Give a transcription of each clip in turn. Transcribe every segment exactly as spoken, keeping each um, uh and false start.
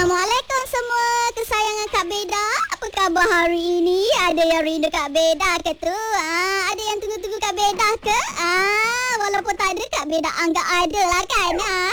Assalamualaikum semua kesayangan Kak Beda. Apa khabar hari ini? Ada yang rindu Kak Beda ke tu? Ah, ada yang tunggu-tunggu Kak Beda ke? Ah, walaupun tak ada, Kak Beda anggap ada lah kan? Ah.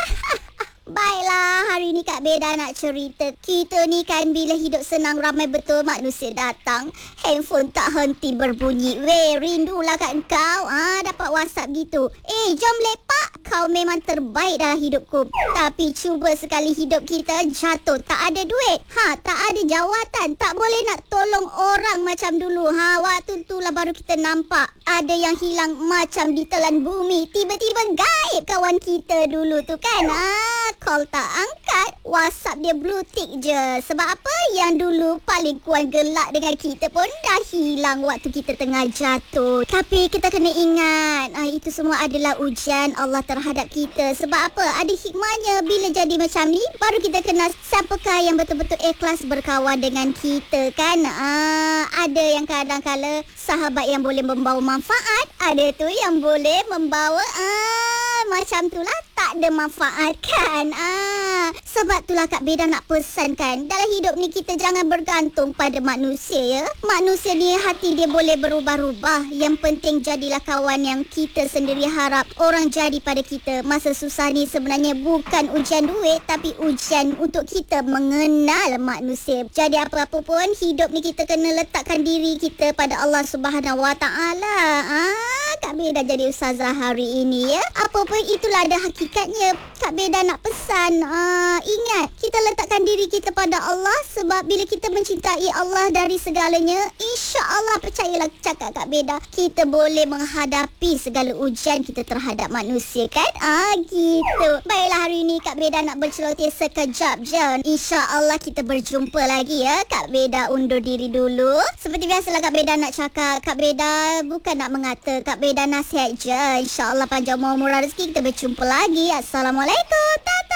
Baiklah, hari ni Kak Beda nak cerita. Kita ni kan bila hidup senang ramai betul manusia datang. Handphone tak henti berbunyi. Weh, rindulah kat kau. Ah, dapat WhatsApp gitu. Eh, jom lepak. Kau memang terbaik dalam hidupku. Tapi cuba sekali hidup kita jatuh. Tak ada duit. Ha, tak ada jawatan. Tak boleh nak tolong orang macam dulu. Ha, waktu itulah baru kita nampak. Ada yang hilang macam ditelan bumi. Tiba-tiba gaib kawan kita dulu tu kan. Ah, call tak angkat, WhatsApp dia blue tick je. Sebab apa? Yang dulu paling kuat gelak dengan kita pun dah hilang waktu kita tengah jatuh. Tapi kita kena ingat, ah, itu semua adalah ujian Allah terhadap kita. Sebab apa? Ada hikmahnya. Bila jadi macam ni, baru kita kenal siapakah yang betul-betul ikhlas berkawan dengan kita kan. Ah, ada yang kadang-kala sahabat yang boleh membawa manfaat, ada tu yang boleh membawa ah, macam tu lah, tak ada manfaat kan. Ah, sebab itulah Kak Beda nak pesan kan, dalam hidup ni kita jangan bergantung pada manusia ya. Manusia ni hati dia boleh berubah-ubah. Yang penting jadilah kawan yang kita sendiri harap orang jadi pada kita. Masa susah ni sebenarnya bukan ujian duit, tapi ujian untuk kita mengenal manusia. Jadi apa-apa pun hidup ni kita kena letakkan diri kita pada Allah Subhanahu Wa Taala. Ah, Kak Beda jadi ustazah hari ini ya. Apa pun itulah ada hakikatnya. Kak Beda nak pesan, uh, ingat kita letakkan diri kita pada Allah. Sebab bila kita mencintai Allah dari segalanya, insya-Allah, percayalah cakap Kak Beda, kita boleh menghadapi segala ujian kita terhadap manusia kan. Ah, gitu. Baiklah, hari ini Kak Beda nak berceloteh sekejap je. Insya-Allah kita berjumpa lagi ya. Kak Beda undur diri dulu. Seperti biasalah Kak Beda nak cakap, Kak Beda bukan nak mengata, Kak Beda nasihat je. Insya-Allah panjang umur murah rezeki, kita berjumpa lagi. Assalamualaikum.